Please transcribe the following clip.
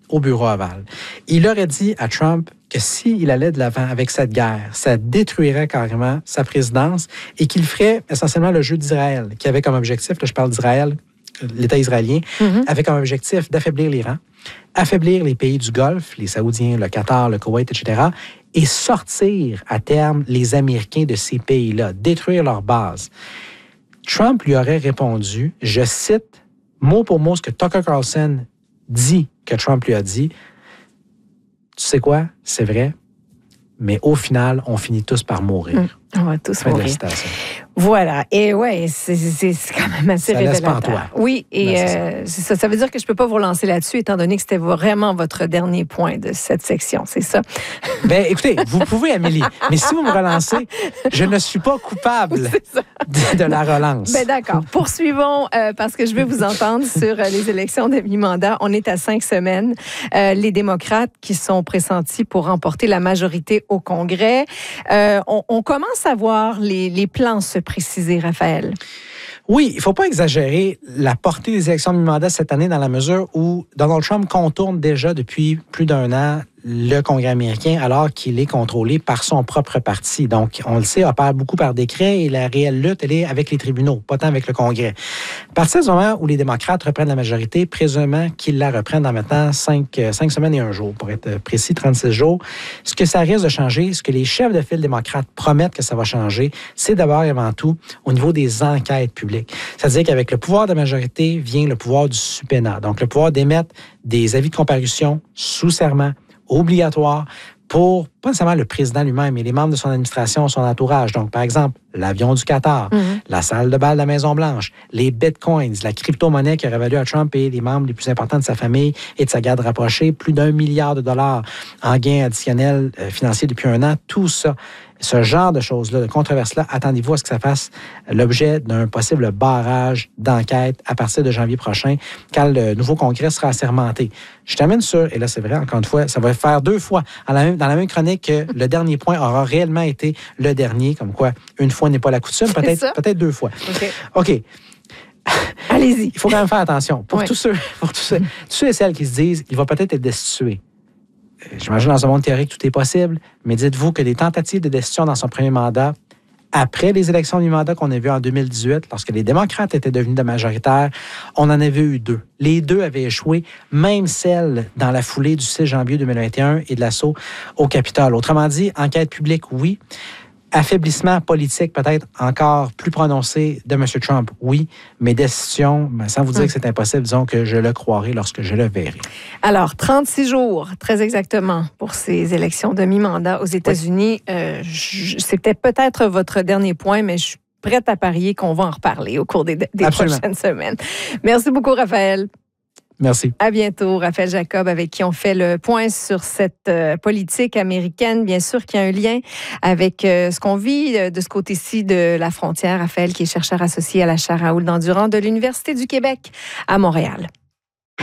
au bureau ovale. Il aurait dit à Trump que s'il allait de l'avant avec cette guerre, ça détruirait carrément sa présidence et qu'il ferait essentiellement le jeu d'Israël, qui avait comme objectif, là, je parle d'Israël, l'État israélien, avait comme objectif d'affaiblir l'Iran, affaiblir les pays du Golfe, les Saoudiens, le Qatar, le Koweït, etc., et sortir à terme les Américains de ces pays-là, détruire leurs bases. Trump lui aurait répondu, je cite mot pour mot ce que Tucker Carlson dit que Trump lui a dit. Tu sais quoi? C'est vrai. Mais au final, on finit tous par mourir. On va tous mourir. Voilà. Et ouais, c'est quand même assez révélateur. Oui, et c'est ça. Ça veut dire que je ne peux pas vous relancer là-dessus, étant donné que c'était vraiment votre dernier point de cette section, c'est ça? Bien, écoutez, vous pouvez, Amélie, mais si vous me relancez, je ne suis pas coupable de la relance. Bien, d'accord. Poursuivons, parce que je veux vous entendre sur les élections de mi-mandat. On est à 5 semaines. Les démocrates qui sont pressentis pour remporter la majorité au Congrès. On commence à voir les plans se préciser, Raphaël. Oui, il ne faut pas exagérer la portée des élections de mi-mandat cette année dans la mesure où Donald Trump contourne déjà depuis plus d'un an le Congrès américain alors qu'il est contrôlé par son propre parti. Donc, on le sait, opère beaucoup par décret et la réelle lutte, elle est avec les tribunaux, pas tant avec le Congrès. À partir du moment où les démocrates reprennent la majorité, présumément qu'ils la reprennent dans maintenant 5 semaines et 1 jour, pour être précis, 36 jours, ce que ça risque de changer, ce que les chefs de file démocrates promettent que ça va changer, c'est d'abord et avant tout au niveau des enquêtes publiques. C'est-à-dire qu'avec le pouvoir de majorité vient le pouvoir du subpoena, donc le pouvoir d'émettre des avis de comparution sous serment, obligatoire pour, pas nécessairement le président lui-même, mais les membres de son administration, son entourage. Donc, par exemple, l'avion du Qatar, la salle de bal de la Maison-Blanche, les bitcoins, la crypto-monnaie qui aurait valu à Trump et les membres les plus importants de sa famille et de sa garde rapprochée plus d'1 milliard de dollars en gains additionnels financiers depuis 1 an. Tout ça, ce genre de choses-là, de controverses-là, attendez-vous à ce que ça fasse l'objet d'un possible barrage d'enquête à partir de janvier prochain, quand le nouveau Congrès sera assermenté. Je termine sur, et là c'est vrai, encore une fois, ça va faire 2 fois dans la même chronique que le dernier point aura réellement été le dernier, comme quoi une fois n'est pas la coutume, peut-être 2 fois. OK. Allez-y. Il faut quand même faire attention. Pour tous ceux et celles qui se disent, il va peut-être être destitué. J'imagine dans un monde théorique, tout est possible, mais dites-vous que des tentatives de destitution dans son premier mandat, après les élections du mandat qu'on a vues en 2018, lorsque les démocrates étaient devenus de majoritaire, on en avait eu 2. Les 2 avaient échoué, même celle dans la foulée du 6 janvier 2021 et de l'assaut au Capitole. Autrement dit, enquête publique, oui. Affaiblissement politique peut-être encore plus prononcé de M. Trump, oui, mais destitution, sans vous dire que c'est impossible, disons que je le croirai lorsque je le verrai. Alors, 36 jours, très exactement, pour ces élections de mi-mandat aux États-Unis. Oui. C'était peut-être votre dernier point, mais je suis prête à parier qu'on va en reparler au cours des prochaines semaines. Merci beaucoup, Raphaël. Merci. À bientôt, Raphaël Jacob, avec qui on fait le point sur cette politique américaine. Bien sûr qu'il y a un lien avec ce qu'on vit de ce côté-ci de la frontière. Raphaël, qui est chercheur associé à la chaire Raoul Dandurand de l'Université du Québec à Montréal.